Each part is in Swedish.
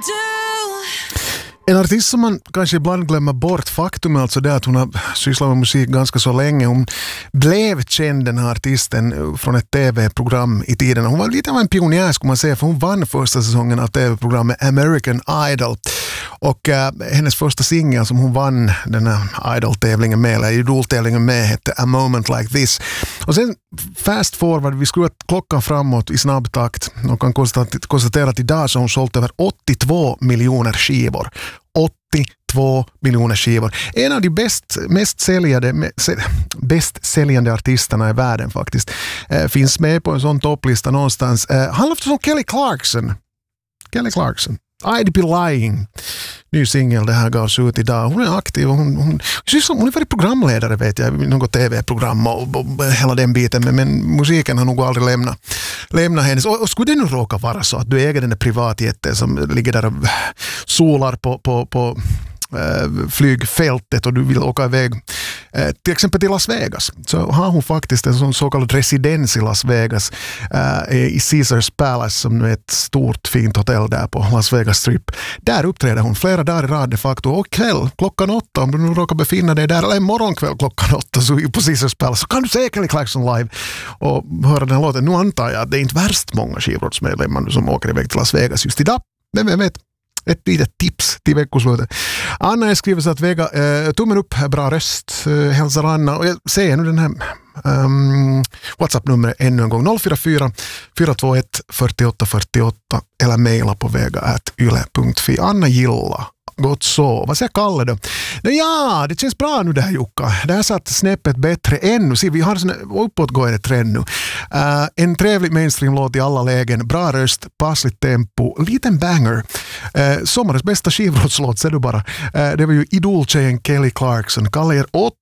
En artist som man kanske ibland glömmer bort, faktum är alltså det att hon har sysslat med musik ganska så länge. Hon blev känd, den här artisten, från ett tv-program i tiden. Hon var lite av en pionjär skulle man säga, för hon vann första säsongen av tv-programmet American Idol. Och hennes första singel som hon vann den här Idol-tävlingen med, eller Idol-tävlingen med, hette A Moment Like This. Och sen fast forward, vi skruvat klockan framåt i snabb takt och kan konstatera att idag så har hon sålt över 82 miljoner skivor. 82 miljoner skivor. En av de bäst säljande artisterna i världen faktiskt. Finns med på en sån topplista någonstans. Han låter som Kelly Clarkson. I'd Be Lying. Ny singel, det här gavs ut idag. Hon är aktiv och hon är väldigt programledare, vet jag, i något tv-program och hela den biten, men musiken har nog aldrig lämnat hennes. Och skulle det nu råka vara så att du äger den där privatjätten som ligger där och solar på flygfältet och du vill åka iväg till exempel till Las Vegas, så har hon faktiskt en sån så kallad residens i Las Vegas i Caesars Palace, som är ett stort fint hotell där på Las Vegas Strip. Där uppträder hon flera dagar i rad de facto, och kväll klockan 8, om du nu råkar befinna dig där, eller morgonkväll klockan 8 så på Caesars Palace, så kan du se Kelly Clarkson live och höra den låten. Nu antar jag att det är inte värst många skivrådsmedlemmar som åker iväg till Las Vegas just idag, men vem vet. Ett litet tips till veckoslutet. Anna skriver så att Vega, tummen upp, bra röst, hälsar Anna. Och jag säger nu den här WhatsApp-numret ännu en gång. 044 421 48 48 eller mejla på vega@yle.fi. Anna Gilla. Gott så. Vad säger Kalle då? Ja, det känns bra nu det här, Jukka. Det här satt snäppet bättre ännu. Se, vi har en uppåtgående trend nu. En trevlig mainstream-låt i alla lägen. Bra röst, passligt tempo, liten banger. Sommarens bästa skivrådslåt, ser du bara. Det var ju idoltjejen Kelly Clarkson. Kalle ger 8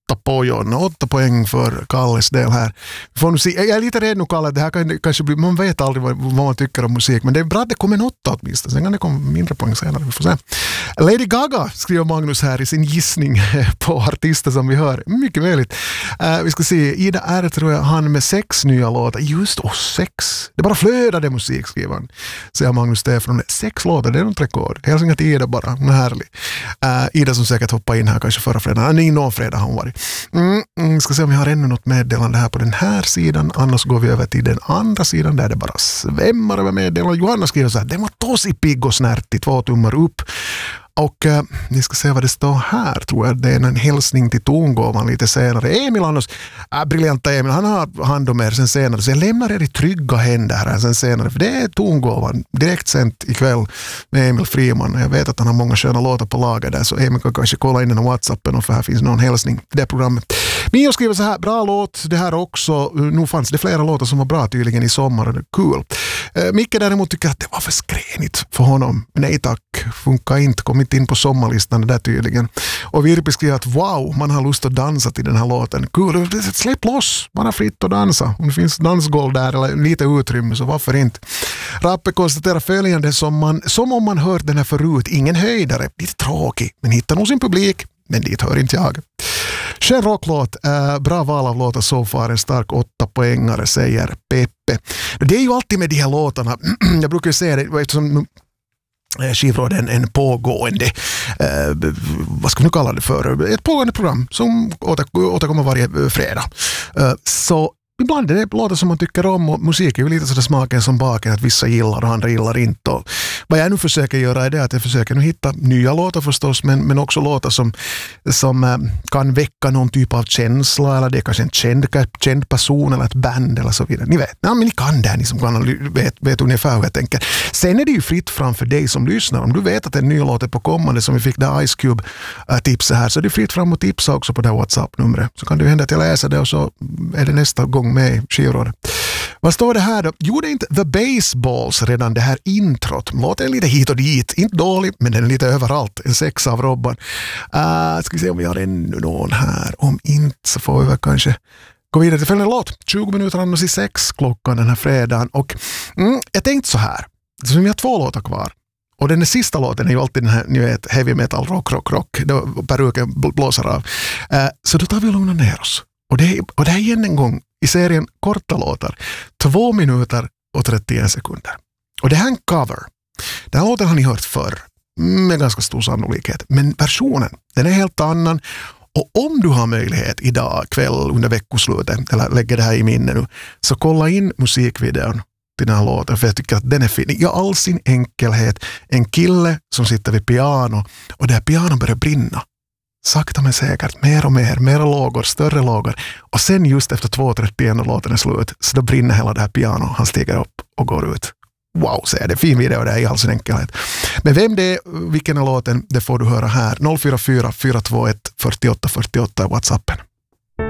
poäng för Kalles del här. Får nu se, jag är lite rädd nu, Kalle. Det här kan kanske bli, man vet aldrig vad man tycker om musik, men det är bra att det kommer något åtminstone. Sen kan det komma mindre poäng senare, vi får se. Lady Gaga skriver Magnus här i sin gissning på artister som vi hör. Mycket möjligt. Vi ska se, Ida R tror jag han med 6 nya låtar. Just 6. Det bara flödade musik, skriver han. Säger Magnus Stefan. 6 låtar, det är något rekord. Hälsningar till Ida bara. Hon är härlig. Ida som säkert hoppade in här kanske förra fredagen. Nej, någon fredag har hon varit. Ska se om vi har ännu något meddelande här på den här sidan. Annars går vi över till den andra sidan där det bara svämmar över meddelande. Johanna skriver så här. Det var tosi pigg och snärtig. 2 tummar upp. Och ni ska se vad det står här, tror jag. Det är en hälsning till tongåvan lite senare. Emil annars, briljanta Emil, han har hand om er sen senare. Så jag lämnar er i trygga händer här sen senare. För det är tongåvan direkt sänt ikväll med Emil Friman. Jag vet att han har många sköna låtar på lager där. Så Emil kan kanske kolla in den här WhatsAppen och för här finns någon hälsning till det programmet. Mio skriver så här, bra låt det här också. Nu fanns det flera låtar som var bra tydligen i sommar. Cool. Micke däremot tycker att det var för skränigt för honom. Nej tack, funkar inte. Kom inte in på sommarlistan där tydligen. Och Virpi skriver att wow, man har lust att dansa till den här låten. Cool, släpp loss. Man har fritt att dansa. Om det finns dansgolv där eller lite utrymme, så varför inte? Rappe konstaterar följande som om man hört den här förut. Ingen höjdare. Lite tråkig, men hittar nog sin publik. Men dit hör inte jag. Skön rocklåt, bra val av låtar så far, en stark 8-poängare, säger Peppe. Det är ju alltid med de här låtarna, jag brukar säga det, eftersom skivråd en pågående, vad ska man kalla det för, ett pågående program som återkommer varje fredag. Så ibland är det låtar som man tycker om, och musik är ju lite sådär smaken som baken, att vissa gillar och andra gillar inte. Och vad jag nu försöker göra är det att jag försöker nu hitta nya låtar förstås, men också låtar som kan väcka någon typ av känsla, eller det är kanske en känd person eller ett band eller så vidare. Ni vet, men ni kan det, ni som kan vet ungefär hur jag tänker. Sen är det ju fritt framför dig som lyssnar. Om du vet att en ny låt är på kommande, som vi fick där Ice Cube tipsa här, så är det fritt fram och tipsa också på det här WhatsApp-numret. Så kan det hända att jag läser det och så är det nästa gång med i skivrådet. Vad står det här då? Jo, det är inte The Baseballs redan det här introt. Låten lite hit och dit. Inte dålig, men den är lite överallt. En 6 av Robban. Ska vi se om vi har ännu någon här. Om inte så får vi väl kanske gå vidare till följande låt. 20 minuter annars i 6 klockan den här fredagen. Och jag tänkte så här. Så vi har 2 låtar kvar. Och den sista låten är ju alltid den här, ni vet, heavy metal, rock. Då peruken blåser av. Så då tar vi och lugnar ner oss. Och det här igen en gång i serien korta låtar. 2 minuter och 31 sekunder. Och det här är en cover. Den här låten har ni hört förr. med ganska stor sannolikhet. Men versionen, den är helt annan. Och om du har möjlighet idag kväll under veckoslutet eller lägger det här i minne nu, så kolla in musikvideon till den här låten, för jag tycker att den är fin. I all sin enkelhet, en kille som sitter vid piano och det här piano börjar brinna. Sakta men säkert, mer och mer lågor, större lågor. Och sen just efter 2:30 när låten är slut, så då brinner hela det här piano. Han stiger upp och går ut. Wow, säger det. Fin video där i all sin enkelhet. Men vem det är, vilken är låten, det får du höra här. 044 421 48 48 WhatsAppen.